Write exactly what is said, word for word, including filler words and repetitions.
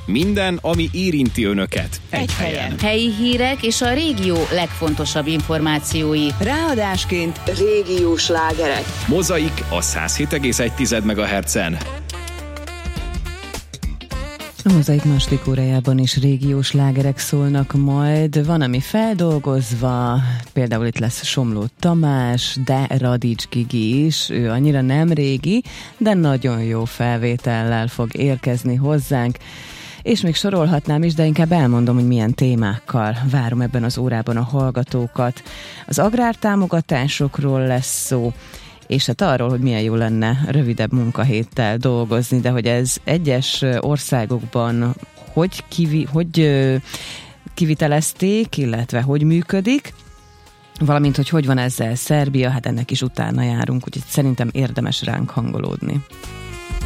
Minden, ami érinti önöket. Egy, Egy helyen. helyen. Helyi hírek és a régió legfontosabb információi. Ráadásként régiós slágerek. Mozaik a száz hét egész egy megahertzen. A Mozaik második órájában is régiós slágerek szólnak majd. Van, ami feldolgozva, például itt lesz Somló Tamás, de Radics Gigi is, ő annyira nem régi, de nagyon jó felvétellel fog érkezni hozzánk. És még sorolhatnám is, de inkább elmondom, hogy milyen témákkal várom ebben az órában a hallgatókat. Az agrártámogatásokról lesz szó, és hát arról, hogy milyen jó lenne rövidebb munkahéttel dolgozni, de hogy ez egyes országokban hogy, kivi, hogy kivitelezték, illetve hogy működik, valamint, hogy hogy van ezzel Szerbia, hát ennek is utána járunk, úgyhogy szerintem érdemes ránk hangolódni.